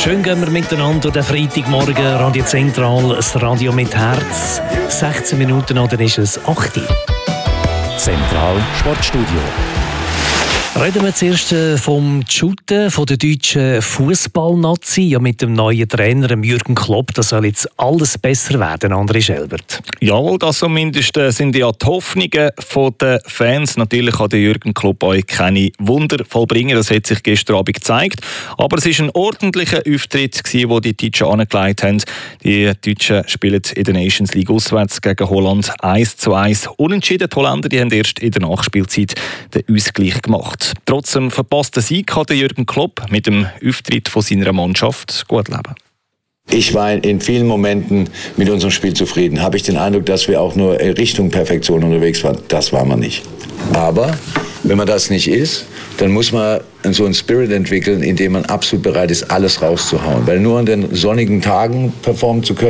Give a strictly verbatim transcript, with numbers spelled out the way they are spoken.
Schön gehen wir miteinander den Freitagmorgen, Radio Zentral, das Radio mit Herz. sechzehn Minuten noch, dann ist es acht Uhr. Zentral Sportstudio. Reden wir zuerst vom Shooten von der deutschen Fußballnazi, ja mit dem neuen Trainer Jürgen Klopp. Das soll jetzt alles besser werden, André Schelbert. Jawohl, das zumindest sind ja die Hoffnungen der Fans. Natürlich kann der Jürgen Klopp euch keine Wunder vollbringen, das hat sich gestern Abend gezeigt. Aber es war ein ordentlicher Auftritt, den die Deutschen angelegt haben. Die Deutschen spielen in der Nations League auswärts gegen Holland eins zu eins. Unentschieden, die Holländer die haben erst in der Nachspielzeit den Ausgleich gemacht. Trotz dem verpassten Sieg kann Jürgen Klopp mit dem Auftritt von seiner Mannschaft gut leben. Ich war in vielen Momenten mit unserem Spiel zufrieden. Habe ich den Eindruck, dass wir auch nur in Richtung Perfektion unterwegs waren? Das war man nicht. Aber wenn man das nicht ist, dann muss man so einen Spirit entwickeln, in dem man absolut bereit ist, alles rauszuhauen. Weil nur an den sonnigen Tagen performen zu können,